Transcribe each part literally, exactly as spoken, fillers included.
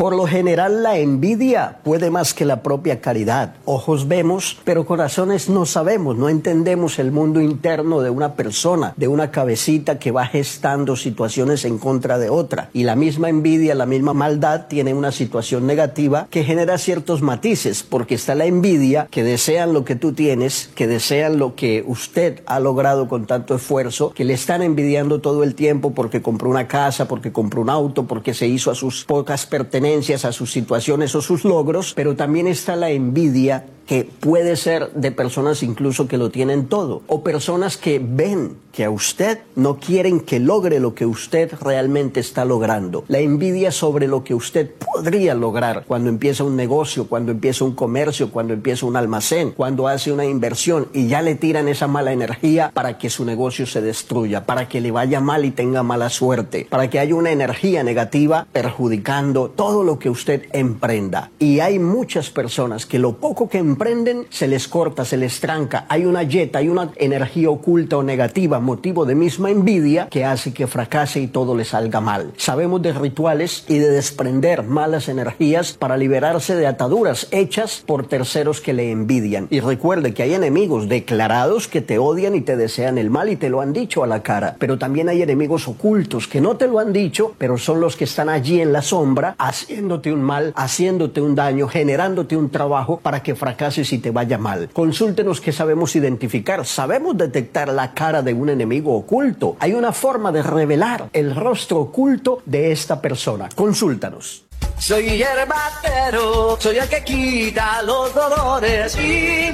Por lo general, la envidia puede más que la propia caridad. Ojos vemos, pero corazones no sabemos, no entendemos el mundo interno de una persona, de una cabecita que va gestando situaciones en contra de otra. Y la misma envidia, la misma maldad tiene una situación negativa que genera ciertos matices, porque está la envidia, que desean lo que tú tienes, que desean lo que usted ha logrado con tanto esfuerzo, que le están envidiando todo el tiempo porque compró una casa, porque compró un auto, porque se hizo a sus pocas pertenencias, a sus situaciones o sus logros, pero también está la envidia que puede ser de personas incluso que lo tienen todo, o personas que ven que a usted no quieren que logre lo que usted realmente está logrando. La envidia sobre lo que usted podría lograr cuando empieza un negocio, cuando empieza un comercio, cuando empieza un almacén, cuando hace una inversión y ya le tiran esa mala energía para que su negocio se destruya, para que le vaya mal y tenga mala suerte, para que haya una energía negativa perjudicando todo lo que usted emprenda. Y hay muchas personas que lo poco que emprenden se les corta, se les tranca, hay una yeta, hay una energía oculta o negativa, motivo de misma envidia, que hace que fracase y todo le salga mal. Sabemos de rituales y de desprender malas energías para liberarse de ataduras hechas por terceros que le envidian. Y recuerde que hay enemigos declarados que te odian y te desean el mal y te lo han dicho a la cara, pero también hay enemigos ocultos que no te lo han dicho, pero son los que están allí en la sombra haciéndote un mal, haciéndote un daño, generándote un trabajo para que fracases y te vaya mal. Consúltenos, que sabemos identificar, sabemos detectar la cara de un enemigo oculto. Hay una forma de revelar el rostro oculto de esta persona. Consúltanos. Soy hierbatero, soy el que quita los dolores y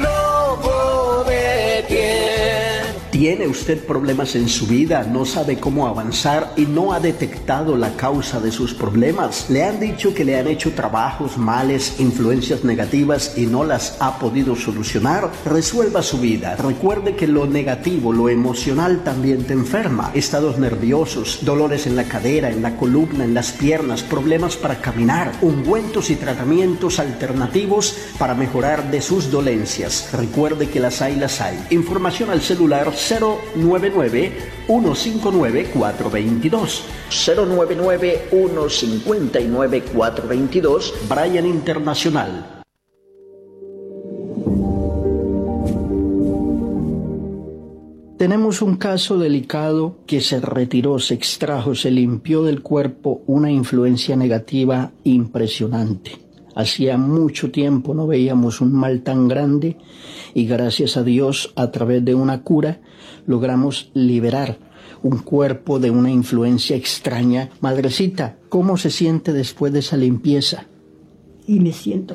lobo de piel. ¿Tiene usted problemas en su vida? ¿No sabe cómo avanzar y no ha detectado la causa de sus problemas? ¿Le han dicho que le han hecho trabajos, males, influencias negativas y no las ha podido solucionar? Resuelva su vida. Recuerde que lo negativo, lo emocional también te enferma. Estados nerviosos, dolores en la cadera, en la columna, en las piernas, problemas para caminar, ungüentos y tratamientos alternativos para mejorar de sus dolencias. Recuerde que las hay, las hay. Información al celular cero nueve nueve, uno cinco nueve, cuatro dos dos. cero nueve nueve, uno cinco nueve, cuatro dos dos. Brian Internacional. Tenemos un caso delicado que se retiró, se extrajo, se limpió del cuerpo una influencia negativa impresionante. Hacía mucho tiempo no veíamos un mal tan grande y gracias a Dios, a través de una cura, logramos liberar un cuerpo de una influencia extraña. Madrecita, ¿cómo se siente después de esa limpieza? Y me siento,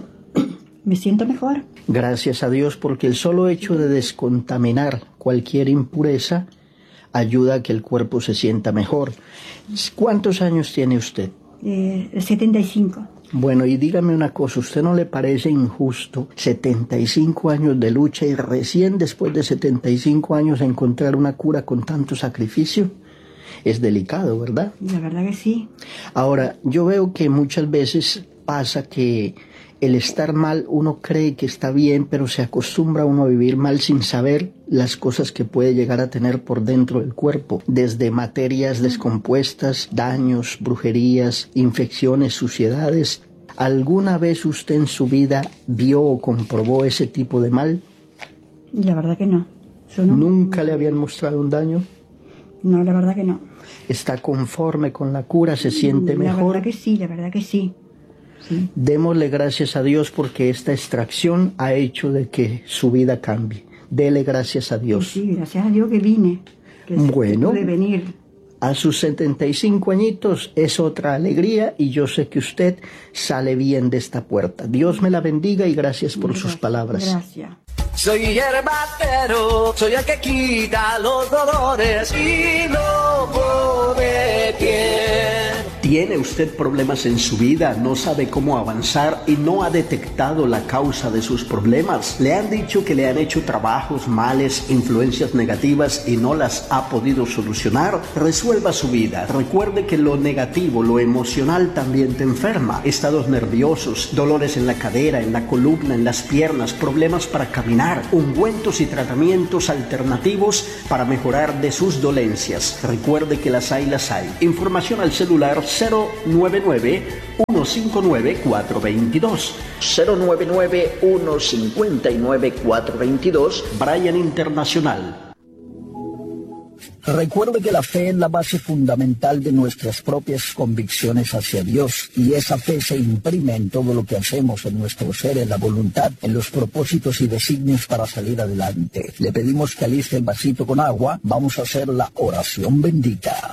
me siento mejor. Gracias a Dios, porque el solo hecho de descontaminar cualquier impureza ayuda a que el cuerpo se sienta mejor. ¿Cuántos años tiene usted? Eh, setenta y cinco. Bueno, y dígame una cosa, ¿usted no le parece injusto setenta y cinco años de lucha y recién después de setenta y cinco años encontrar una cura con tanto sacrificio? Es delicado, ¿verdad? La verdad que sí. Ahora, yo veo que muchas veces pasa que el estar mal, uno cree que está bien, pero se acostumbra uno a vivir mal sin saber las cosas que puede llegar a tener por dentro del cuerpo, desde materias descompuestas, daños, brujerías, infecciones, suciedades. ¿Alguna vez usted en su vida vio o comprobó ese tipo de mal? La verdad que no. Yo no. ¿Nunca le habían mostrado un daño? No, la verdad que no. ¿Está conforme con la cura? ¿Se siente mejor? La verdad que sí, la verdad que sí. Sí. Démosle gracias a Dios porque esta extracción ha hecho de que su vida cambie. Dele gracias a Dios. Sí, gracias a Dios que vine. Que bueno, pude venir. A sus setenta y cinco añitos es otra alegría y yo sé que usted sale bien de esta puerta. Dios me la bendiga y gracias por gracias, sus palabras. Gracias. Soy hierbatero, soy el que quita los dolores y lobo de piel. ¿Tiene usted problemas en su vida? ¿No sabe cómo avanzar y no ha detectado la causa de sus problemas? ¿Le han dicho que le han hecho trabajos, males, influencias negativas y no las ha podido solucionar? Resuelva su vida. Recuerde que lo negativo, lo emocional también te enferma. Estados nerviosos, dolores en la cadera, en la columna, en las piernas, problemas para caminar, ungüentos y tratamientos alternativos para mejorar de sus dolencias. Recuerde que las hay, las hay. Información al celular cero nueve nueve, uno cinco nueve cuatro dos dos. cero nueve nueve uno cinco nueve cuatro dos dos. Brian Internacional. Recuerde que la fe es la base fundamental de nuestras propias convicciones hacia Dios, y esa fe se imprime en todo lo que hacemos, en nuestro ser, en la voluntad, en los propósitos y designios para salir adelante. Le pedimos que aliste el vasito con agua. Vamos a hacer la oración bendita.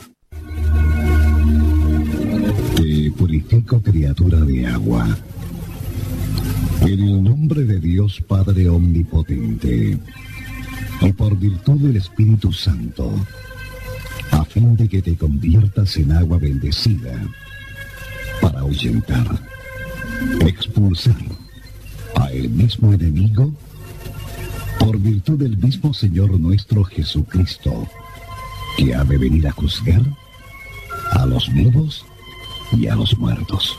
Te purifico, criatura de agua, en el nombre de Dios Padre Omnipotente, y por virtud del Espíritu Santo, a fin de que te conviertas en agua bendecida, para ahuyentar, expulsar a el mismo enemigo, por virtud del mismo Señor nuestro Jesucristo, que ha de venir a juzgar a los vivos y a los muertos.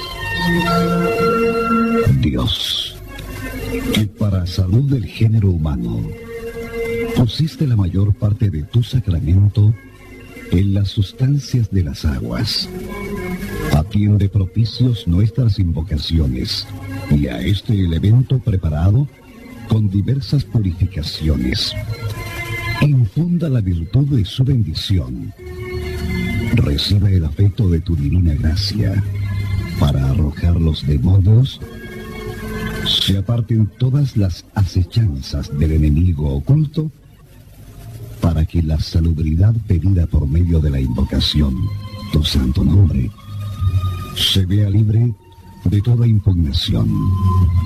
Dios, que para salud del género humano pusiste la mayor parte de tu sacramento en las sustancias de las aguas, atiende propicios nuestras invocaciones y a este elemento preparado con diversas purificaciones. Infunda la virtud de su bendición. Recibe el afecto de tu divina gracia para arrojar los demonios, se aparten todas las acechanzas del enemigo oculto, para que la salubridad pedida por medio de la invocación, tu santo nombre, se vea libre de toda impugnación.